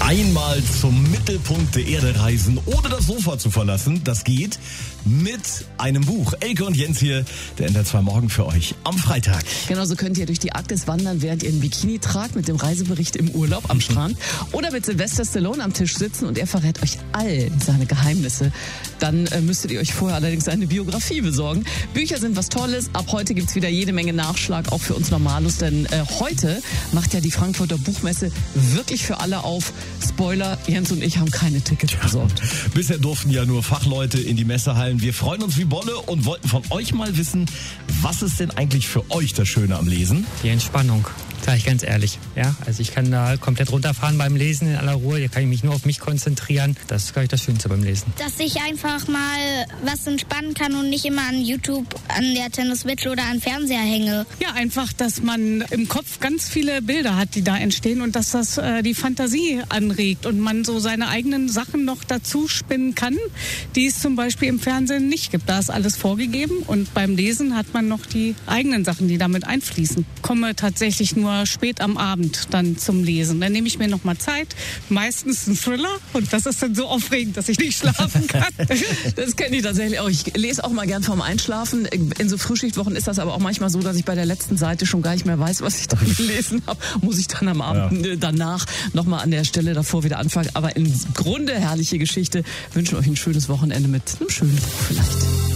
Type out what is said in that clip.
Einmal zum Mittelpunkt der Erde reisen, ohne das Sofa zu verlassen. Das geht mit einem Buch. Elke und Jens hier, der NDR 2 Morgen für euch am Freitag. Genau, so könnt ihr durch die Arktis wandern, während ihr ein Bikini tragt, mit dem Reisebericht im Urlaub am Strand. Oder mit Sylvester Stallone am Tisch sitzen und er verrät euch all seine Geheimnisse. Dann müsstet ihr euch vorher allerdings eine Biografie besorgen. Bücher sind was Tolles. Ab heute gibt's wieder jede Menge Nachschlag, auch für uns Normalos. Denn heute macht ja die Frankfurter Buchmesse wirklich für alle auf. Spoiler, Jens und ich haben keine Tickets besorgt. Bisher durften ja nur Fachleute in die Messehallen. Wir freuen uns wie Bolle und wollten von euch mal wissen, was ist denn eigentlich für euch das Schöne am Lesen? Die Entspannung, sage ich ganz ehrlich. Ja, also ich kann da komplett runterfahren beim Lesen in aller Ruhe. Hier kann ich mich nur auf mich konzentrieren. Das ist, glaube ich, das Schönste beim Lesen. Dass ich einfach mal was entspannen kann und nicht immer an YouTube, an der Nintendo Switch oder an Fernseher hänge. Ja, einfach, dass man im Kopf ganz viele Bilder hat, die da entstehen und dass das die Fantasie anregt und man so seine eigenen Sachen noch dazu spinnen kann, die es zum Beispiel im Fernsehen nicht gibt. Da ist alles vorgegeben und beim Lesen hat man noch die eigenen Sachen, die damit einfließen. Komme tatsächlich nur spät am Abend dann zum Lesen. Dann nehme ich mir noch mal Zeit, meistens einen Thriller und das ist dann so aufregend, dass ich nicht schlafen kann. Das kenne ich tatsächlich auch. Ich lese auch mal gern vorm Einschlafen. In so Frühschichtwochen ist das aber auch manchmal so, dass ich bei der letzten Seite schon gar nicht mehr weiß, was ich da gelesen habe. Muss ich dann am Abend danach nochmal an der Stelle davor wieder anfangen. Aber im Grunde herrliche Geschichte. Wünschen euch ein schönes Wochenende mit einem schönen Buch vielleicht.